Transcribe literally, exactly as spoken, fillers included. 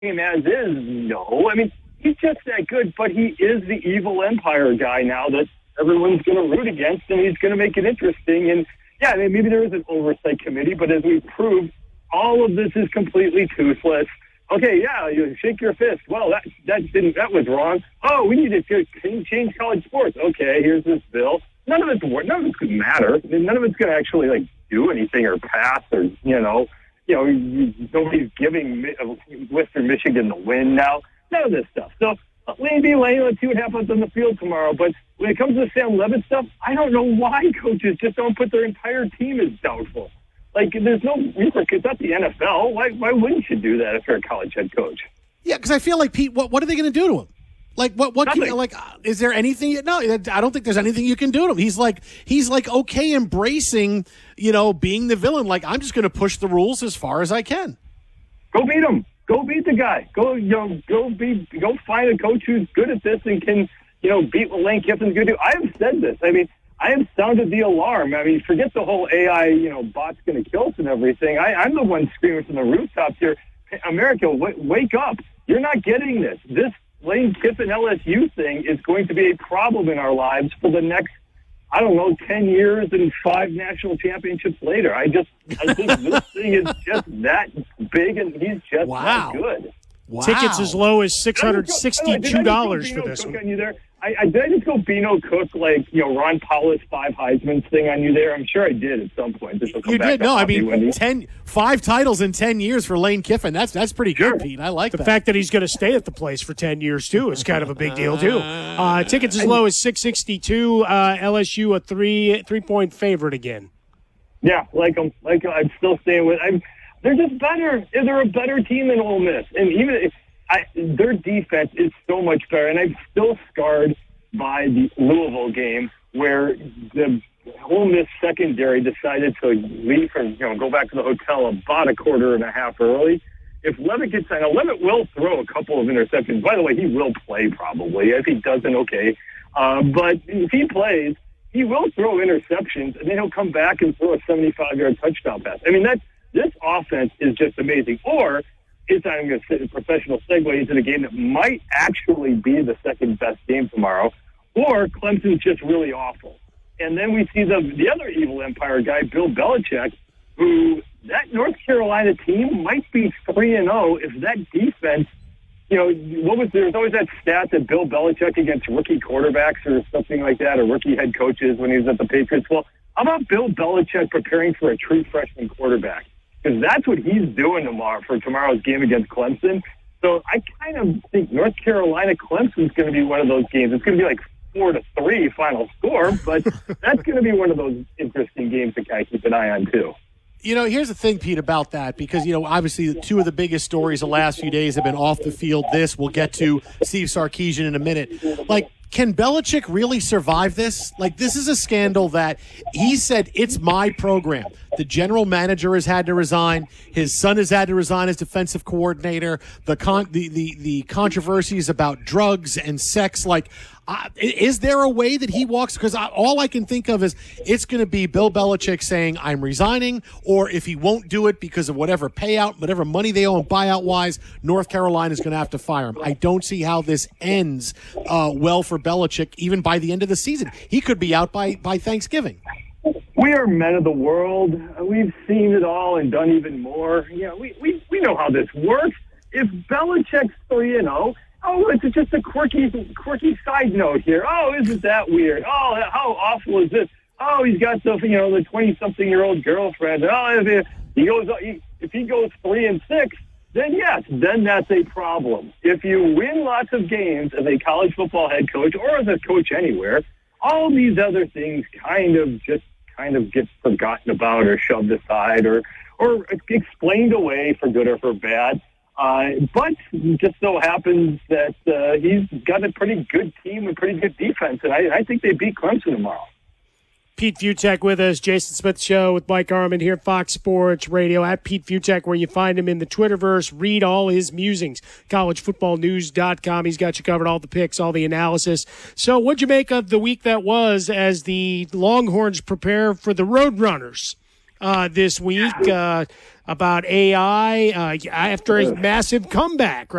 him as is? No. I mean, he's just that good, but he is the evil empire guy now that everyone's going to root against, and he's going to make it interesting. And, yeah, I mean, maybe there is an oversight committee, but as we've proved, all of this is completely toothless. Okay, yeah, you shake your fist. Well, that that didn't that was wrong. Oh, we need to change college sports. Okay, here's this bill. None of it's none of it's going to matter. None of it's going to actually like do anything or pass or you know, you know, you, nobody's giving Western Michigan the win now. None of this stuff. So Lane be Lane. Let's see what happens on the field tomorrow. But when it comes to the Sam Levitt stuff, I don't know why coaches just don't put their entire team as doubtful. Like, there's no reason. It's not the N F L. Why why wouldn't you do that if you're a college head coach? Yeah, because I feel like, Pete, what what are they going to do to him? Like, what what can, like, uh, is there anything? No, I don't think there's anything you can do to him. He's like, he's like, okay, embracing, you know, being the villain. Like, I'm just going to push the rules as far as I can. Go beat him. Go beat the guy. Go, you know, go be, go find a coach who's good at this and can, you know, beat what Lane Kiffin's going to do. I have said this. I mean, I have sounded the alarm. I mean, forget the whole A I, you know, bot's going to kill us and everything. I, I'm the one screaming from the rooftops here. America, w- wake up. You're not getting this. This Lane Kiffin L S U thing is going to be a problem in our lives for the next, I don't know, ten years and five national championships later. I just, I think this thing is just that big and he's just wow. that good. Wow. Tickets as low as six hundred sixty-two dollars for this one. On you there? I, I did I just go Beano Cook like you know Ron Powless five Heisman's thing on you there? I'm sure I did at some point. This will come you back did no, I me, mean Wendy. ten, five titles in ten years for Lane Kiffin. That's that's pretty good, sure. Pete. I like the that. fact that he's going to stay at the place for ten years too is kind of a big deal too. Uh, tickets as low as six sixty-two. Uh, L S U a three three point favorite again. Yeah, like I'm like I'm still staying with. I'm. They're just better. They're a better team than Ole Miss, and even if. I, their defense is so much better, and I'm still scarred by the Louisville game where the Ole Miss secondary decided to leave and you know go back to the hotel about a quarter and a half early. If Levitt gets now, Levitt will throw a couple of interceptions. By the way, he will play probably. If he doesn't, okay. Uh, but if he plays, he will throw interceptions, and then he'll come back and throw a seventy-five-yard touchdown pass. I mean, that this offense is just amazing. Or it's I'm going to say a professional segue into the game that might actually be the second best game tomorrow, or Clemson's just really awful. And then we see the the other evil empire guy, Bill Belichick, who that North Carolina team might be three and zero if that defense. You know, what was there's always that stat that Bill Belichick against rookie quarterbacks or something like that, or rookie head coaches when he was at the Patriots. Well, how about Bill Belichick preparing for a true freshman quarterback? Because that's what he's doing tomorrow for tomorrow's game against Clemson. So I kind of think North Carolina Clemson's going to be one of those games. It's going to be like four to three final score, but that's going to be one of those interesting games to kind of keep an eye on too. You know, here's the thing, Pete, about that, because, you know, obviously two of the biggest stories the last few days have been off the field. This, we'll get to Steve Sarkisian in a minute. Like, can Belichick really survive this? Like, this is a scandal that he said, it's my program. The general manager has had to resign. His son has had to resign as defensive coordinator. The con- the, the, the controversies about drugs and sex, like, uh, is there a way that he walks? Because all I can think of is it's going to be Bill Belichick saying, I'm resigning, or if he won't do it because of whatever payout, whatever money they owe him buyout-wise, North Carolina is going to have to fire him. I don't see how this ends uh, well for Belichick, even by the end of the season. He could be out by, by Thanksgiving. We are men of the world. We've seen it all and done even more. You know, we, we, we know how this works. If Belichick's three and oh, oh, it's just a quirky quirky side note here. Oh, isn't that weird? Oh, how awful is this? Oh, he's got the, you know, the twenty-something-year-old girlfriend. Oh, if he goes, if he goes three and six, then yes, then that's a problem. If you win lots of games as a college football head coach or as a coach anywhere, all these other things kind of just kind of get forgotten about or shoved aside or or explained away for good or for bad. Uh, but it just so happens that uh, he's got a pretty good team and pretty good defense, and I, I think they beat Clemson tomorrow. Pete Fiutak with us, Jason Smith Show with Mike Armin here at Fox Sports Radio, at Pete Fiutak, where you find him in the Twitterverse. Read all his musings, college football news dot com. He's got you covered, all the picks, all the analysis. So what'd you make of the week that was as the Longhorns prepare for the Roadrunners uh, this week? Uh, about A I uh, after a massive comeback,